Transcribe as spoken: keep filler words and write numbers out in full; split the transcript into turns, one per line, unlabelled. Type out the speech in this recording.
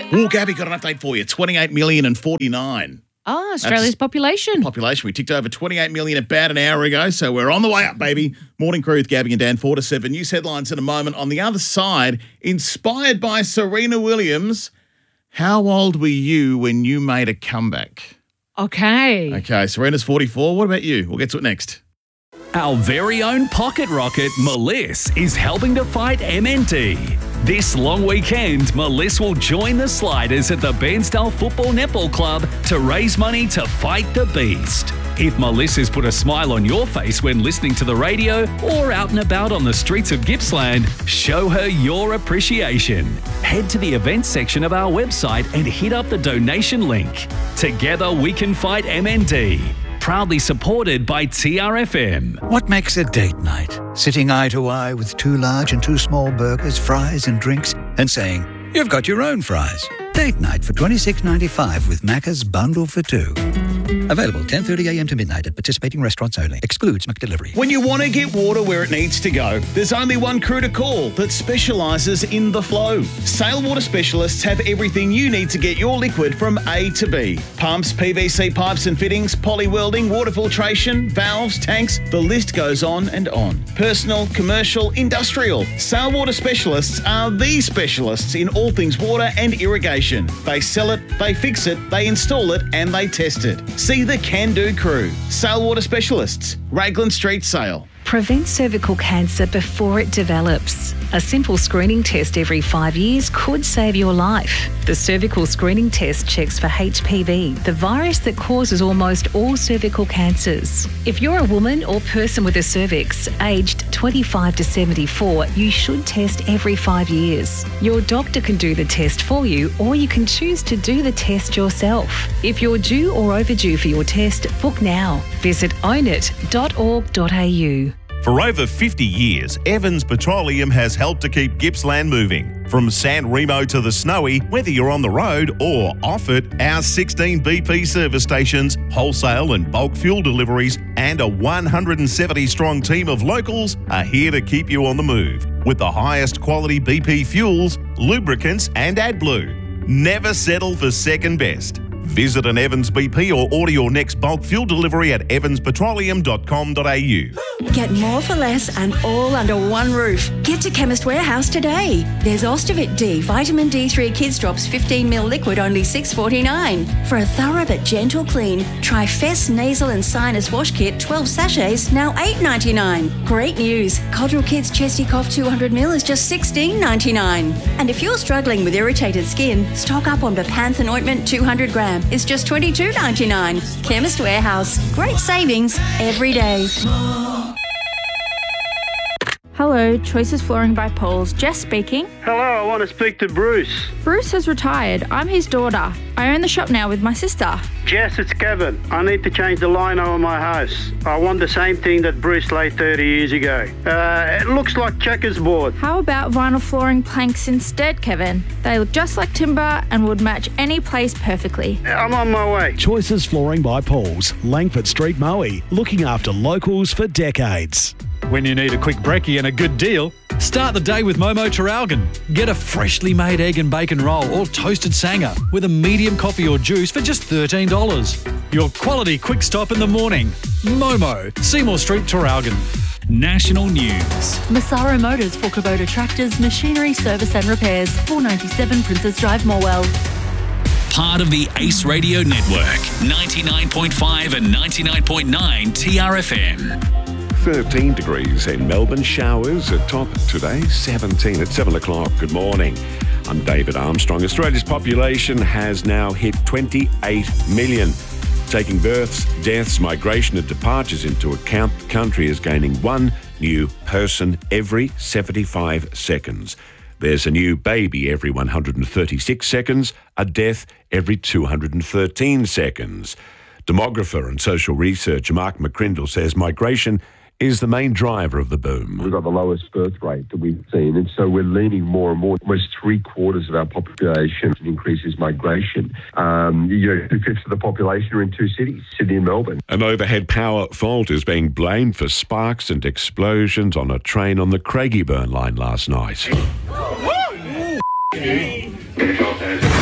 Oh, Gabby, got an update for you. twenty-eight million and forty-nine.
Oh, Australia's
That's
population.
Population. We ticked over twenty-eight million about an hour ago, so we're on the way up, baby. Morning Crew with Gabby and Dan, four to seven. News headlines in a moment. On the other side, inspired by Serena Williams, how old were you when you made a comeback?
Okay.
Okay, Serena's forty-four. What about you? We'll get to it next.
Our very own pocket rocket, Meliss, is helping to fight M N T. This long weekend, Meliss will join the Sliders at the Bairnsdale Football Netball Club to raise money to fight the beast. If Meliss has put a smile on your face when listening to the radio or out and about on the streets of Gippsland, show her your appreciation. Head to the events section of our website and hit up the donation link. Together we can fight M N T. Proudly supported by T R F M.
What makes a date night? Sitting eye to eye with two large and two small burgers, fries and drinks, and saying, "You've got your own fries." Date night for twenty-six dollars ninety-five with Macca's Bundle for Two. Available ten thirty a m to midnight at participating restaurants only. Excludes McDelivery.
When you want to get water where it needs to go, there's only one crew to call that specialises in the flow. Sale Water Specialists have everything you need to get your liquid from A to B. Pumps, P V C pipes and fittings, poly welding, water filtration, valves, tanks, the list goes on and on. Personal, commercial, industrial. Sale Water Specialists are the specialists in all things water and irrigation. They sell it, they fix it, they install it and they test it. See the can-do crew. Sale Water Specialists, Raglan Street, Sale.
Prevent cervical cancer before it develops. A simple screening test every five years could save your life. The cervical screening test checks for H P V, the virus that causes almost all cervical cancers. If you're a woman or person with a cervix aged twenty-five to seventy-four, you should test every five years. Your doctor can do the test for you, or you can choose to do the test yourself. If you're due or overdue for your test, book now. Visit own it dot org dot a u.
For over fifty years, Evans Petroleum has helped to keep Gippsland moving. From San Remo to the Snowy, whether you're on the road or off it, our sixteen B P service stations, wholesale and bulk fuel deliveries, and a one hundred seventy strong team of locals are here to keep you on the move with the highest quality B P fuels, lubricants and AdBlue. Never settle for second best. Visit an Evans B P or order your next bulk fuel delivery at evans petroleum dot com dot a u.
Get more for less and all under one roof. Get to Chemist Warehouse today. There's Ostovit D, Vitamin D three Kids Drops fifteen milliliter liquid, only six dollars forty-nine. For a thorough but gentle clean, try Fess Nasal and Sinus Wash Kit, twelve sachets, now eight dollars ninety-nine. Great news. Codral Kids Chesty Cough two hundred milliliters is just sixteen dollars ninety-nine. And if you're struggling with irritated skin, stock up on Bepanthen Ointment two hundred grams. It's just twenty-two dollars ninety-nine. Chemist Warehouse. Great savings every day.
Hello, Choices Flooring by Pauls. Jess speaking.
Hello, I want to speak to Bruce.
Bruce has retired. I'm his daughter. I own the shop now with my sister.
Jess, it's Kevin. I need to change the lino on my house. I want the same thing that Bruce laid thirty years ago. Uh, it looks like checkers board.
How about vinyl flooring planks instead, Kevin? They look just like timber and would match any place perfectly.
I'm on my way.
Choices Flooring by Pauls, Langford Street, Moe. Looking after locals for decades.
When you need a quick brekkie and a good deal, start the day with Momo Traralgon. Get a freshly made egg and bacon roll or toasted sanger with a medium coffee or juice for just thirteen dollars. Your quality quick stop in the morning. Momo, Seymour Street, Traralgon.
National news.
Massaro Motors for Kubota tractors, machinery, service and repairs. four ninety-seven Princess Drive, Morwell.
Part of the Ace Radio Network. ninety-nine point five and ninety-nine point nine T R F M.
thirteen degrees in Melbourne. Showers at top today, seventeen at seven o'clock. Good morning. I'm David Armstrong. Australia's population has now hit twenty-eight million. Taking births, deaths, migration and departures into account, the country is gaining one new person every seventy-five seconds. There's a new baby every one hundred thirty-six seconds, a death every two hundred thirteen seconds. Demographer and social researcher Mark McCrindle says migration is the main driver of the boom.
We've got the lowest birth rate that we've seen, and so we're leaning more and more. Almost three quarters of our population increases migration. Um, you know, two-fifths of the population are in two cities, Sydney and Melbourne.
An overhead power fault is being blamed for sparks and explosions on a train on the Craigieburn line last night.